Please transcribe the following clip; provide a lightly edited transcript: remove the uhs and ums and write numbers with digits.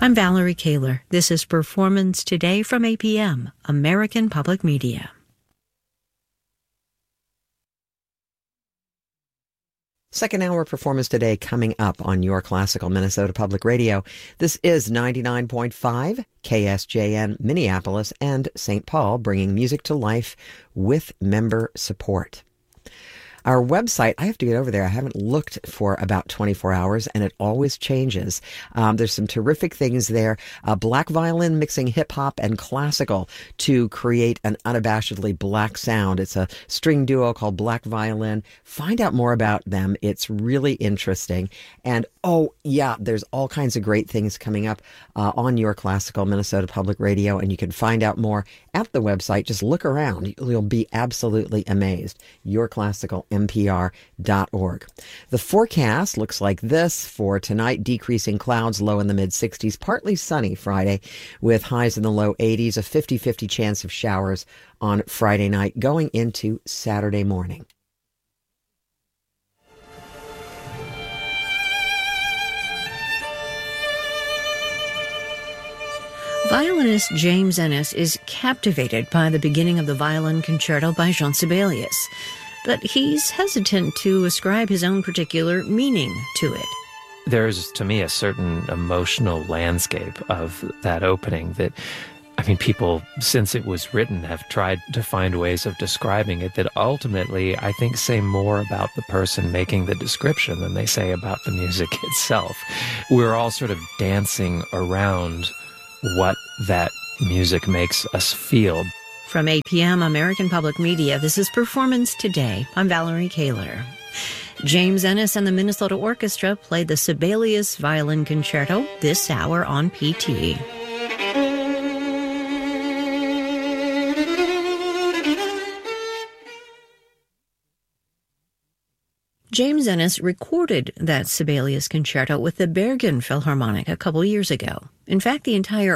I'm Valerie Kaler. This is Performance Today from APM, American Public Media. Second hour Performance Today coming up on your classical Minnesota Public Radio. This is 99.5 KSJN Minneapolis and St. Paul, bringing music to life with member support. Our website, I have to get over there. I haven't looked for about 24 hours, and it always changes. There's some terrific things there. Black violin mixing hip-hop and classical to create an unabashedly black sound. It's a string duo called Black Violin. Find out more about them. It's really interesting. And, oh, yeah, there's all kinds of great things coming up on your classical Minnesota Public Radio, and you can find out more at the website. Just look around. You'll be absolutely amazed. yourclassicalmpr.org. The forecast looks like this for tonight: decreasing clouds, low in the mid-60s, partly sunny Friday with highs in the low 80s, a 50-50 chance of showers on Friday night going into Saturday morning. Violinist James Ennis is captivated by the beginning of the Violin Concerto by Jean Sibelius, but he's hesitant to ascribe his own particular meaning to it. There's, to me, a certain emotional landscape of that opening that, people, since it was written, have tried to find ways of describing it that ultimately, I think, say more about the person making the description than they say about the music itself. We're all sort of dancing around what that music makes us feel. From APM, American Public Media, this is Performance Today. I'm Valerie Kaler. James Ennis and the Minnesota Orchestra played the Sibelius Violin Concerto this hour on PT. James Ennis recorded that Sibelius Concerto with the Bergen Philharmonic a couple years ago. In fact, the entire